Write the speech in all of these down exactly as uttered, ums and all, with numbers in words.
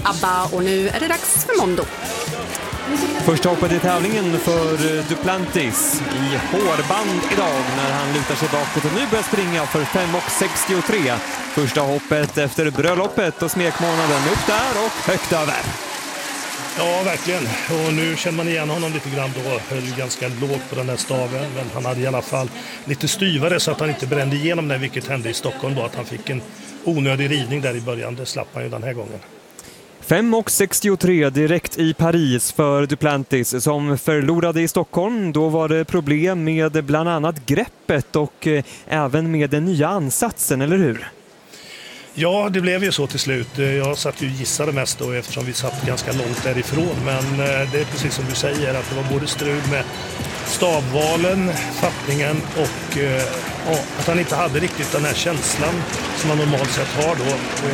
ABBA och nu är det dags för Mondo. Första hoppet i tävlingen för Duplantis i hårband idag när han lutar sig bakåt och nu börjar springa för fem sextiotre. Första hoppet efter bröllopet och smekmånaden upp där och högt över. Ja, verkligen. Och nu känner man igen honom lite grann då. Höll ganska lågt på den här staven. Men han hade i alla fall lite styvare så att han inte brände igenom det, vilket hände i Stockholm då. Att han fick en onödig rivning där i början. Det slapp han ju den här gången. fem sextiotre direkt i Paris för Duplantis som förlorade i Stockholm. Då var det problem med bland annat greppet och eh, även med den nya ansatsen, eller hur? Ja, det blev ju så till slut. Jag satt ju gissade mest då eftersom vi satt ganska långt därifrån. Men det är precis som du säger att det var både strul med stavvalen, fattningen och ja, att han inte hade riktigt den här känslan som man normalt sett har då.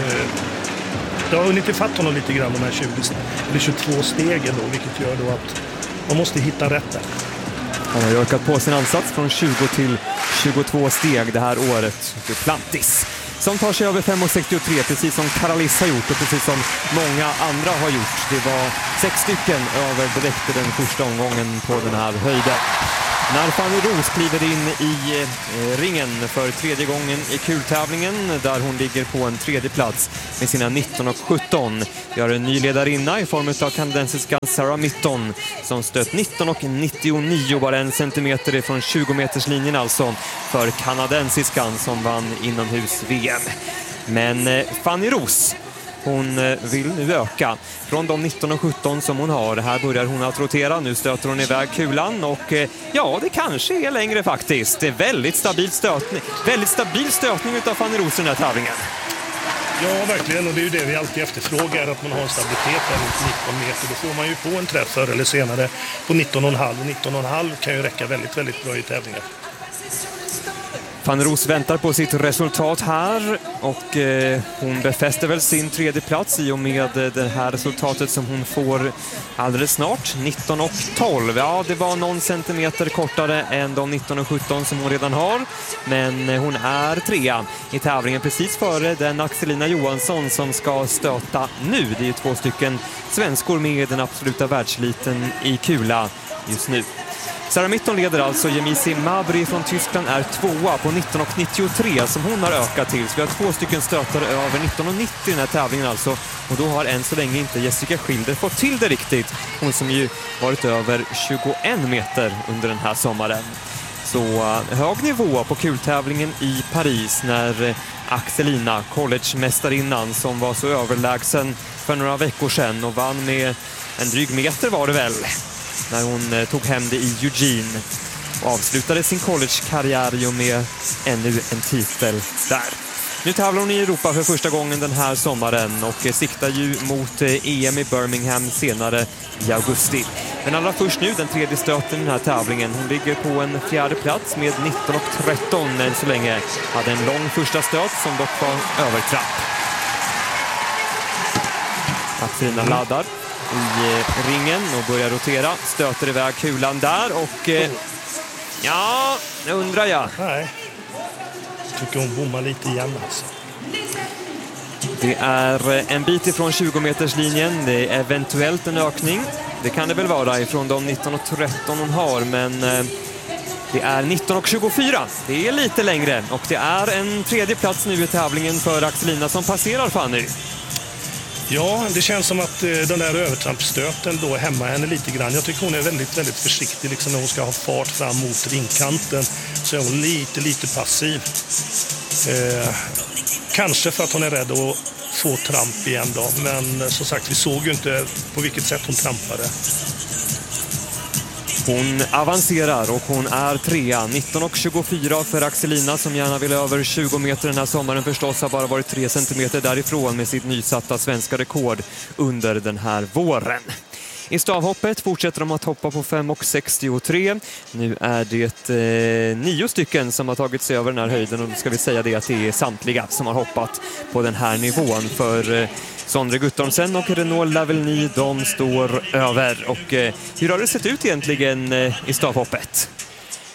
Det har hunnit ifatt honom lite grann de här tjugo eller tjugotvå stegen då, vilket gör då att man måste hitta rätt där. Han har ökat på sin ansats från tjugo till tjugotvå steg det här året. Duplantis som tar sig över fem sextiotre, precis som Karalis har gjort och precis som många andra har gjort. Det var sex stycken över direkt i den första omgången på den här höjden. När Fanny Ros kliver in i eh, ringen för tredje gången i kultävlingen där hon ligger på en tredje plats med sina nitton sjutton. Vi har en ny ledarinna i form av kanadensiskan Sarah Mitton som stött nitton nittionio, bara en centimeter ifrån tjugo meters linjen alltså för kanadensiskan som vann inomhus-V M. Men eh, Fanny Ros, hon vill nu öka från de nitton sjutton som hon har. Här börjar hon att rotera. Nu stöter hon iväg kulan och ja, det kanske är längre faktiskt. Det är väldigt stabil stötning, väldigt stabil stötning utav Fanny Ros i den här tävlingen. Ja, verkligen. Och det är ju det vi alltid efterfrågar, att man har en stabilitet där runt nitton meter. Då får man ju få en träff förr eller senare på nitton komma fem. nitton komma fem kan ju räcka väldigt, väldigt bra i tävlingar. Fanny Ros väntar på sitt resultat här och eh, hon befäster väl sin tredje plats i och med eh, det här resultatet som hon får alldeles snart. nitton tolv, ja det var någon centimeter kortare än de nitton sjutton som hon redan har. Men eh, hon är trea i tävlingen precis före den Axelina Johansson som ska stöta nu. Det är ju två stycken svenskor med den absoluta världseliten i kula just nu. Sarah Mitton leder alltså. Yemisi Mabry från Tyskland är tvåa på nitton nittiotre som hon har ökat till. Så vi har två stycken stötare över nitton nittio i den här tävlingen alltså. Och då har än så länge inte Jessica Schilder fått till det riktigt. Hon som ju varit över tjugoen meter under den här sommaren. Så hög nivå på kultävlingen i Paris när Axelina, collegemästarinnan som var så överlägsen för några veckor sedan och vann med en dryg meter var det väl, när hon eh, tog hem det i Eugene och avslutade sin collegekarriär i och med ännu en titel där. Nu tävlar hon i Europa för första gången den här sommaren och eh, siktar ju mot eh, E M i Birmingham senare i augusti. Men allra först nu den tredje stöten i den här tävlingen. Hon ligger på en fjärde plats med nitton tretton än så länge. Hade en lång första stöt som dock var övertrapp. Axelina laddar i ringen och börjar rotera, stöter iväg kulan där och eh, ja, det undrar jag. Nej, jag tycker hon bommar lite igen alltså. Det är en bit ifrån tjugo meters linjen, det är eventuellt en ökning. Det kan det väl vara ifrån de nitton tretton hon har, men eh, det är nitton tjugofyra. Det är lite längre och det är en tredje plats nu i tävlingen för Axelina som passerar Fanny. Ja, det känns som att den där övertrampstöten då hämmar henne lite grann. Jag tycker hon är väldigt, väldigt försiktig liksom när hon ska ha fart fram mot ringkanten. Så är hon lite, lite passiv. Eh, kanske för att hon är rädd att få tramp igen då. Men som sagt, vi såg ju inte på vilket sätt hon trampade. Hon avancerar och hon är trea. nitton tjugofyra för Axelina som gärna vill över tjugo meter den här sommaren. Förstås har bara varit tre centimeter därifrån med sitt nysatta svenska rekord under den här våren. I stavhoppet fortsätter de att hoppa på fem sextiotre. Nu är det eh, nio stycken som har tagit sig över den här höjden och då ska vi säga det att det är samtliga som har hoppat på den här nivån för eh, Sondre Guttormsen och Renaud Lavillenie, de står över. Och eh, hur har det sett ut egentligen eh, i stavhoppet?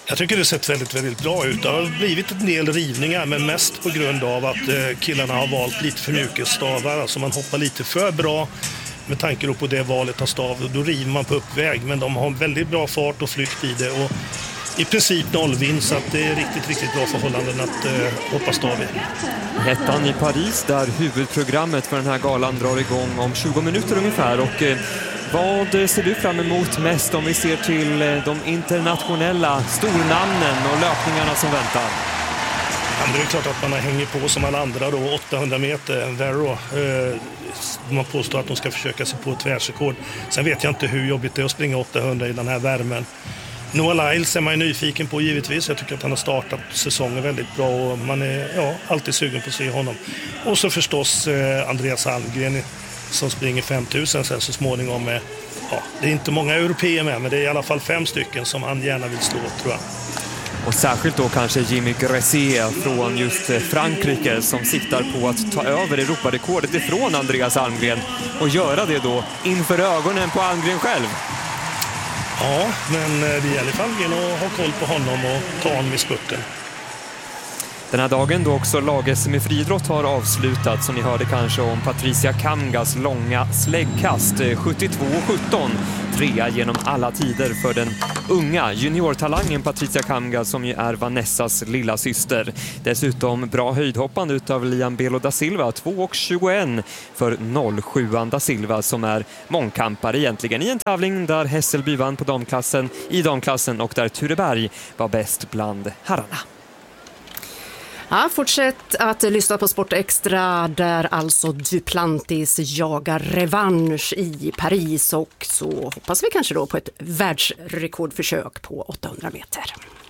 Jag tycker det sett väldigt, väldigt bra ut. Det har blivit en del rivningar, men mest på grund av att killarna har valt lite för mjuka stavar. Alltså man hoppar lite för bra med tanke på det valet av stav. Då river man på uppväg, men de har väldigt bra fart och flykt i det. Och i princip nollvinn, så att det är riktigt, riktigt bra förhållanden att eh, hoppa stav i. Ettan i Paris, där huvudprogrammet för den här galan drar igång om tjugo minuter ungefär. Och eh, vad ser du fram emot mest om vi ser till eh, de internationella stornamnen och löpningarna som väntar? Ja, det är klart att man hänger på som alla andra då, åttahundra meter. Vero, eh, man påstår att de ska försöka sig på ett världsrekord. Sen vet jag inte hur jobbigt det är att springa åttahundra i den här värmen. Noah Lyles är man ju nyfiken på givetvis. Jag tycker att han har startat säsongen väldigt bra och man är ja, alltid sugen på att se honom. Och så förstås eh, Andreas Almgren som springer fem tusen sen så småningom. Med, ja, det är inte många europeer med, men det är i alla fall fem stycken som han gärna vill slå, tror jag. Och särskilt då kanske Jimmy Gressier från just Frankrike som siktar på att ta över Europarekordet ifrån Andreas Almgren och göra det då inför ögonen på Almgren själv. Ja, men det gäller i alla fall att ha koll på honom och ta honom i spurten. Den här dagen då också lag-S M i friidrott har avslutat, som ni hörde kanske om Patricia Kamgas långa släggkast, sjuttiotvå sjutton, trea genom alla tider för den unga juniortalangen Patricia Kamga som ju är Vanessas lilla syster. Dessutom bra höjdhoppande utav Liam Belo da Silva, två tjugoett för noll sju da Silva som är mångkampare egentligen i en tävling där Hässelby vann på damklassen i damklassen och där Tureberg var bäst bland herrarna. Ja, fortsätt att lyssna på Sport Extra där alltså Duplantis jagar revansch i Paris och så hoppas vi kanske då på ett världsrekordförsök på åttahundra meter.